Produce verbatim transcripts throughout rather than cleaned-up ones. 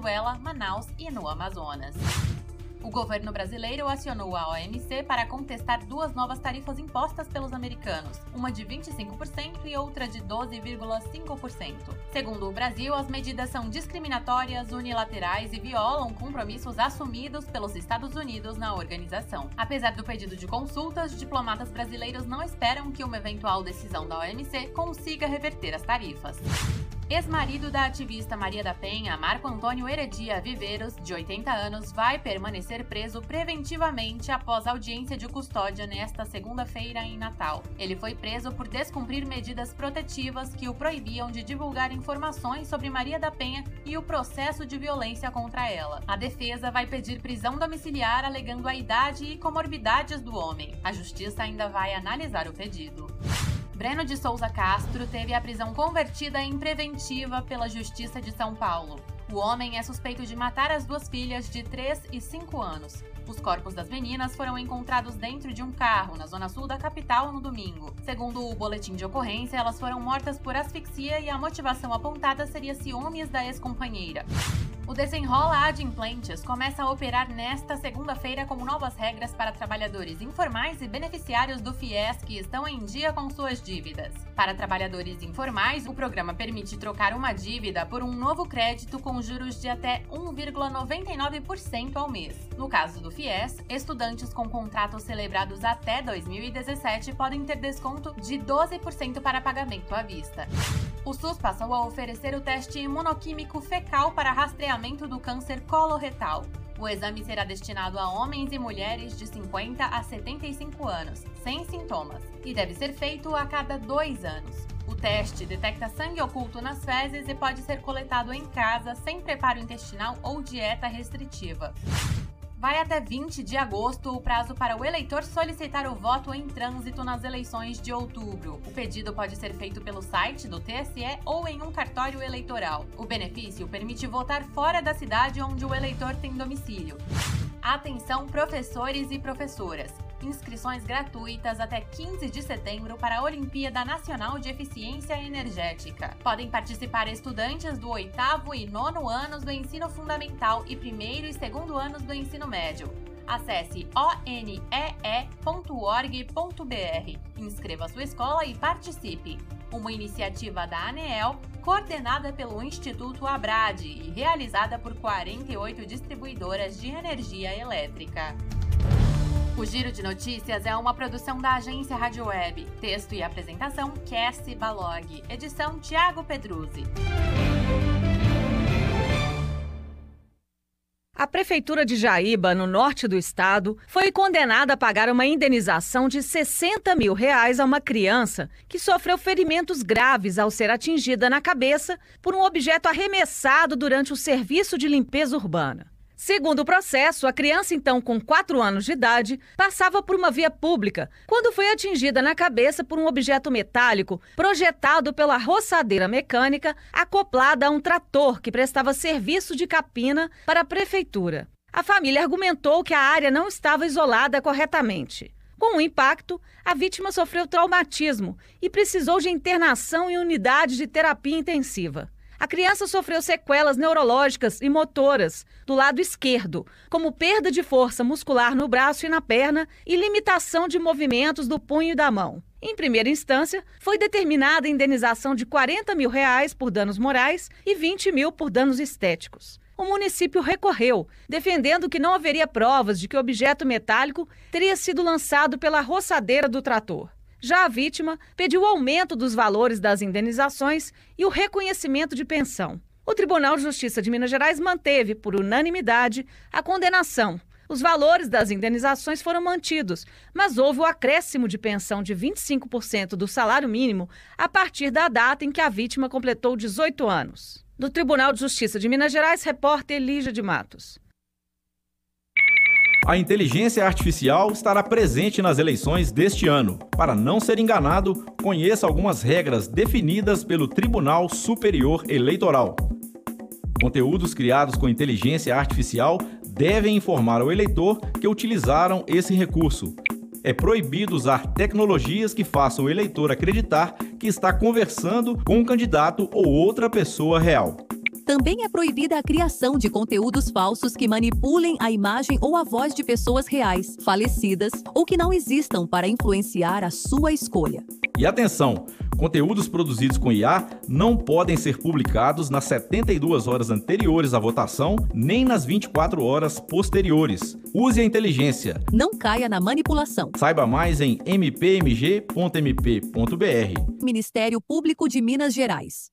Venezuela, Manaus e no Amazonas. O governo brasileiro acionou a O M C para contestar duas novas tarifas impostas pelos americanos, uma de vinte e cinco por cento e outra de doze vírgula cinco por cento. Segundo o Brasil, as medidas são discriminatórias, unilaterais e violam compromissos assumidos pelos Estados Unidos na organização. Apesar do pedido de consultas, diplomatas brasileiros não esperam que uma eventual decisão da O M C consiga reverter as tarifas. Ex-marido da ativista Maria da Penha, Marco Antônio Heredia Viveiros, de oitenta anos, vai permanecer preso preventivamente após audiência de custódia nesta segunda-feira em Natal. Ele foi preso por descumprir medidas protetivas que o proibiam de divulgar informações sobre Maria da Penha e o processo de violência contra ela. A defesa vai pedir prisão domiciliar alegando a idade e comorbidades do homem. A justiça ainda vai analisar o pedido. Breno de Souza Castro teve a prisão convertida em preventiva pela Justiça de São Paulo. O homem é suspeito de matar as duas filhas de três e cinco anos. Os corpos das meninas foram encontrados dentro de um carro na zona sul da capital no domingo. Segundo o boletim de ocorrência, elas foram mortas por asfixia e a motivação apontada seria ciúmes da ex-companheira. O Desenrola Adimplentes começa a operar nesta segunda-feira com novas regras para trabalhadores informais e beneficiários do FIES que estão em dia com suas dívidas. Para trabalhadores informais, o programa permite trocar uma dívida por um novo crédito com juros de até um vírgula noventa e nove por cento ao mês. No caso do FIES, estudantes com contratos celebrados até dois mil e dezessete podem ter desconto de doze por cento para pagamento à vista. O SUS passou a oferecer o teste imunoquímico fecal para rastreamento do câncer coloretal. O exame será destinado a homens e mulheres de cinquenta a setenta e cinco anos, sem sintomas, e deve ser feito a cada dois anos. O teste detecta sangue oculto nas fezes e pode ser coletado em casa sem preparo intestinal ou dieta restritiva. Vai até vinte de agosto o prazo para o eleitor solicitar o voto em trânsito nas eleições de outubro. O pedido pode ser feito pelo site do T S E ou em um cartório eleitoral. O benefício permite votar fora da cidade onde o eleitor tem domicílio. Atenção, professores e professoras! Inscrições gratuitas até quinze de setembro para a Olimpíada Nacional de Eficiência Energética. Podem participar estudantes do oitavo e nono anos do ensino fundamental e primeiro e segundo anos do ensino médio. Acesse o n e e ponto org ponto b r, inscreva sua escola e participe. Uma iniciativa da ANEEL, coordenada pelo Instituto Abrade e realizada por quarenta e oito distribuidoras de energia elétrica. O Giro de Notícias é uma produção da agência Rádio Web. Texto e apresentação, Cassie Balog. Edição, Thiago Pedruzzi. A Prefeitura de Jaíba, no norte do estado, foi condenada a pagar uma indenização de sessenta mil reais a uma criança que sofreu ferimentos graves ao ser atingida na cabeça por um objeto arremessado durante o serviço de limpeza urbana. Segundo o processo, a criança, então com quatro anos de idade, passava por uma via pública quando foi atingida na cabeça por um objeto metálico projetado pela roçadeira mecânica acoplada a um trator que prestava serviço de capina para a prefeitura. A família argumentou que a área não estava isolada corretamente. Com o impacto, a vítima sofreu traumatismo e precisou de internação em unidade de terapia intensiva. A criança sofreu sequelas neurológicas e motoras do lado esquerdo, como perda de força muscular no braço e na perna e limitação de movimentos do punho e da mão. Em primeira instância, foi determinada a indenização de quarenta mil reais por danos morais e vinte mil por danos estéticos. O município recorreu, defendendo que não haveria provas de que o objeto metálico teria sido lançado pela roçadeira do trator. Já a vítima pediu o aumento dos valores das indenizações e o reconhecimento de pensão. O Tribunal de Justiça de Minas Gerais manteve, por unanimidade, a condenação. Os valores das indenizações foram mantidos, mas houve o acréscimo de pensão de vinte e cinco por cento do salário mínimo a partir da data em que a vítima completou dezoito anos. Do Tribunal de Justiça de Minas Gerais, repórter Lígia de Matos. A inteligência artificial estará presente nas eleições deste ano. Para não ser enganado, conheça algumas regras definidas pelo Tribunal Superior Eleitoral. Conteúdos criados com inteligência artificial devem informar ao eleitor que utilizaram esse recurso. É proibido usar tecnologias que façam o eleitor acreditar que está conversando com um candidato ou outra pessoa real. Também é proibida a criação de conteúdos falsos que manipulem a imagem ou a voz de pessoas reais, falecidas ou que não existam para influenciar a sua escolha. E atenção, conteúdos produzidos com I A não podem ser publicados nas setenta e duas horas anteriores à votação, nem nas vinte e quatro horas posteriores. Use a inteligência. Não caia na manipulação. Saiba mais em m p m g ponto m p ponto b r. Ministério Público de Minas Gerais.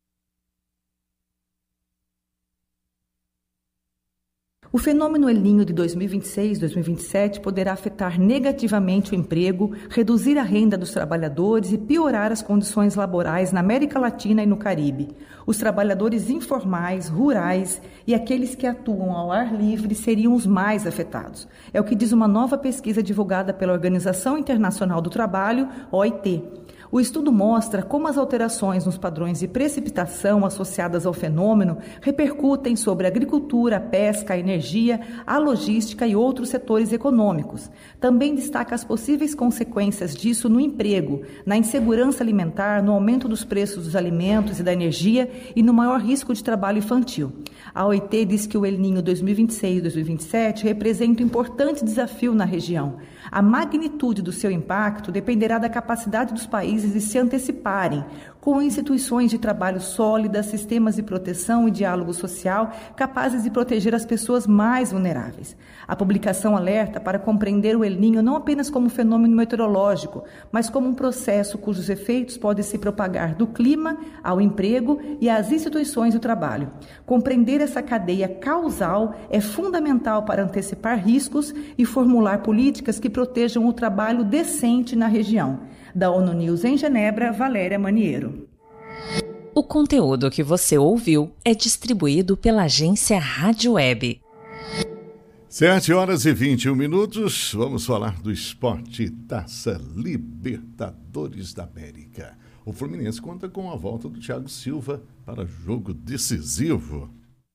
O fenômeno El Niño de dois mil e vinte e seis a dois mil e vinte e sete poderá afetar negativamente o emprego, reduzir a renda dos trabalhadores e piorar as condições laborais na América Latina e no Caribe. Os trabalhadores informais, rurais e aqueles que atuam ao ar livre seriam os mais afetados. É o que diz uma nova pesquisa divulgada pela Organização Internacional do Trabalho, O I T. O estudo mostra como as alterações nos padrões de precipitação associadas ao fenômeno repercutem sobre a agricultura, a pesca, a energia, a logística e outros setores econômicos. Também destaca as possíveis consequências disso no emprego, na insegurança alimentar, no aumento dos preços dos alimentos e da energia e no maior risco de trabalho infantil. A O I T diz que o El Niño dois mil e vinte e seis a dois mil e vinte e sete representa um importante desafio na região. A magnitude do seu impacto dependerá da capacidade dos países de se anteciparem, com instituições de trabalho sólidas, sistemas de proteção e diálogo social capazes de proteger as pessoas mais vulneráveis. A publicação alerta para compreender o El Niño não apenas como um fenômeno meteorológico, mas como um processo cujos efeitos podem se propagar do clima ao emprego e às instituições do trabalho. Compreender essa cadeia causal é fundamental para antecipar riscos e formular políticas que protejam o trabalho decente na região. Da ONU News em Genebra, Valéria Maniero. O conteúdo que você ouviu é distribuído pela agência Rádio Web. sete horas e vinte e um minutos, vamos falar do esporte Taça Libertadores da América. O Fluminense conta com a volta do Thiago Silva para jogo decisivo.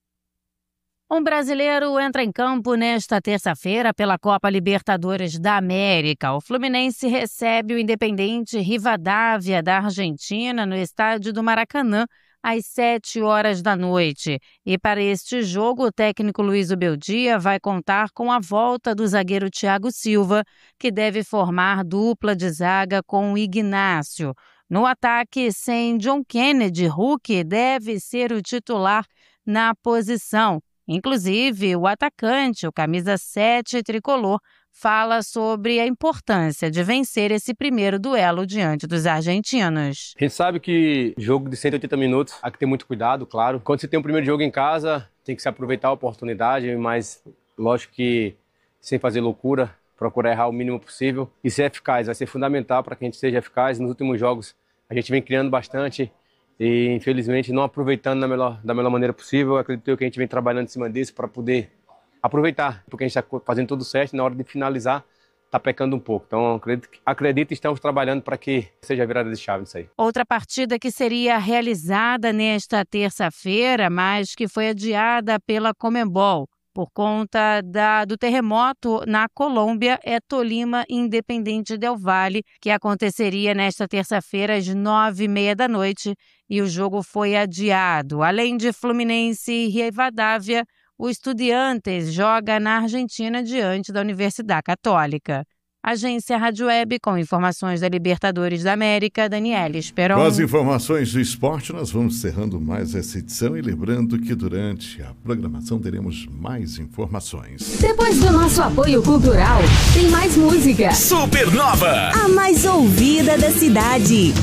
Um brasileiro entra em campo nesta terça-feira pela Copa Libertadores da América. O Fluminense recebe o Independente Rivadavia da Argentina no estádio do Maracanã às sete horas da noite. E para este jogo, o técnico Luiz Ubeldia vai contar com a volta do zagueiro Thiago Silva, que deve formar dupla de zaga com o Ignácio. No ataque, sem John Kennedy, Hulk deve ser o titular na posição. Inclusive, o atacante, o camisa sete tricolor, fala sobre a importância de vencer esse primeiro duelo diante dos argentinos. A gente sabe que jogo de cento e oitenta minutos, há que ter muito cuidado, claro. Quando você tem um primeiro jogo em casa, tem que se aproveitar a oportunidade, mas lógico que sem fazer loucura, procurar errar o mínimo possível e ser eficaz. Vai ser fundamental para que a gente seja eficaz. Nos últimos jogos, a gente vem criando bastante e, infelizmente, não aproveitando da melhor, da melhor maneira possível. Eu acredito que a gente vem trabalhando em cima disso para poder aproveitar, porque a gente está fazendo tudo certo e na hora de finalizar está pecando um pouco. Então, acredito, acredito que estamos trabalhando para que seja a virada de chave nisso aí. Outra partida que seria realizada nesta terça-feira, mas que foi adiada pela Conmebol por conta da, do terremoto na Colômbia, é Tolima Independente Del Valle, que aconteceria nesta terça-feira às nove e meia da noite, e o jogo foi adiado. Além de Fluminense e Rivadavia, o Estudiantes joga na Argentina diante da Universidade Católica. Agência Rádio Web, com informações da Libertadores da América, Daniela Esperon. Com as informações do esporte, nós vamos encerrando mais essa edição e lembrando que durante a programação teremos mais informações. Depois do nosso apoio cultural, tem mais música. Supernova! A mais ouvida da cidade.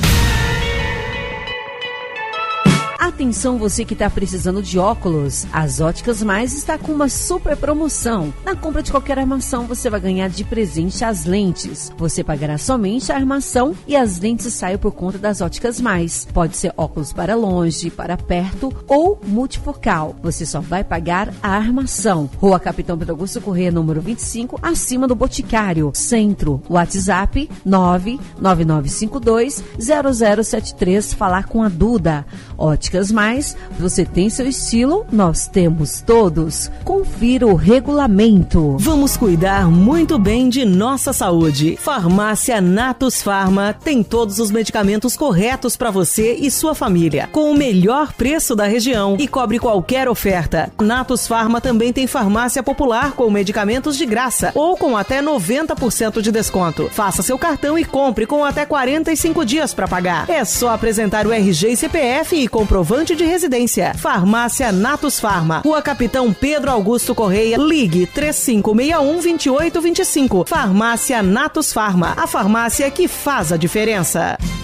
Atenção você que está precisando de óculos. As Óticas Mais está com uma super promoção. Na compra de qualquer armação, você vai ganhar de presente as lentes. Você pagará somente a armação e as lentes saem por conta das Óticas Mais. Pode ser óculos para longe, para perto ou multifocal. Você só vai pagar a armação. Rua Capitão Pedro Augusto Corrêa, número vinte e cinco, acima do Boticário. Centro, WhatsApp nove nove nove cinco dois zero zero sete três. Falar com a Duda. Óticas muitas mais. Você tem seu estilo, nós temos todos. Confira o regulamento. Vamos cuidar muito bem de nossa saúde. Farmácia Natus Farma tem todos os medicamentos corretos para você e sua família, com o melhor preço da região e cobre qualquer oferta. Natus Farma também tem farmácia popular com medicamentos de graça ou com até noventa por cento de desconto. Faça seu cartão e compre com até quarenta e cinco dias para pagar. É só apresentar o R G e C P F e comprovante de residência. Farmácia Natus Farma, Rua Capitão Pedro Augusto Correia, ligue três cinco seis um, dois oito dois cinco. Farmácia Natus Farma, a farmácia que faz a diferença.